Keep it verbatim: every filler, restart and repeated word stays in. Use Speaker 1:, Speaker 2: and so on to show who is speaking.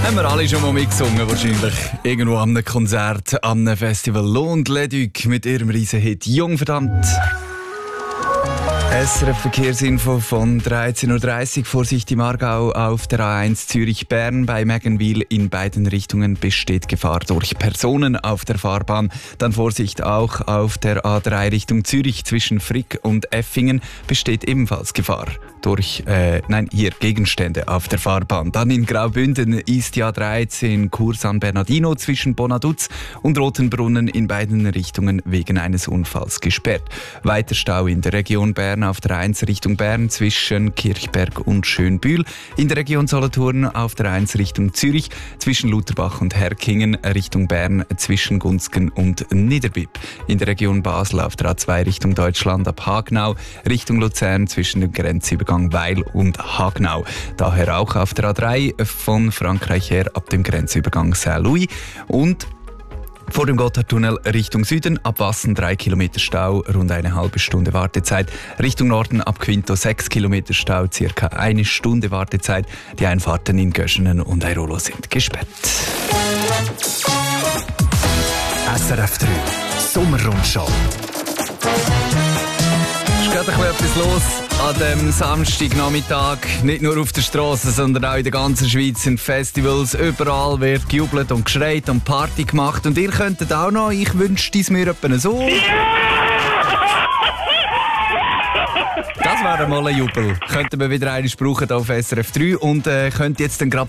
Speaker 1: Haben wir alle schon mal mitgesungen, wahrscheinlich. Irgendwo an einem Konzert, an einem Festival. Lohnt Leduc mit ihrem Riesenhit «Jung verdammt». S R F-Verkehrsinfo von dreizehn Uhr dreißig. Vorsicht im Aargau auf der A eins Zürich-Bern. Bei Meggenwil in beiden Richtungen besteht Gefahr durch Personen auf der Fahrbahn. Dann Vorsicht auch auf der A drei Richtung Zürich zwischen Frick und Effingen besteht ebenfalls Gefahr durch, äh, nein, hier Gegenstände auf der Fahrbahn. Dann in Graubünden ist die A dreizehn Chur San Bernardino zwischen Bonaduz und Rotenbrunnen in beiden Richtungen wegen eines Unfalls gesperrt. Weiter Stau in der Region Bern auf der eins Richtung Bern zwischen Kirchberg und Schönbühl. In der Region Solothurn auf der eins Richtung Zürich zwischen Lutherbach und Herkingen Richtung Bern zwischen Gunzgen und Niederbipp. In der Region Basel auf der A zwei Richtung Deutschland ab Hagnau Richtung Luzern zwischen dem Grenzübergang Weil und Hagnau. Daher auch auf der A drei von Frankreich her ab dem Grenzübergang Saint-Louis und vor dem Gotthardtunnel Richtung Süden, ab Wassen drei Kilometer Stau, rund eine halbe Stunde Wartezeit. Richtung Norden ab Quinto sechs Kilometer Stau, circa eine Stunde Wartezeit. Die Einfahrten in Göschenen und Airolo sind gesperrt.
Speaker 2: S R F drei Sommerrundschau.
Speaker 1: Es ist gerade ein bisschen etwas los an dem Samstagnachmittag. Nicht nur auf der Straße, sondern auch in der ganzen Schweiz sind Festivals. Überall wird gejubelt und geschreit und Party gemacht. Und ihr könntet auch noch, ich wünschte es mir etwa so. Das wäre mal ein Jubel. Könnten wir wieder einen brauchen hier auf S R F drei und äh, könnt jetzt dann gerade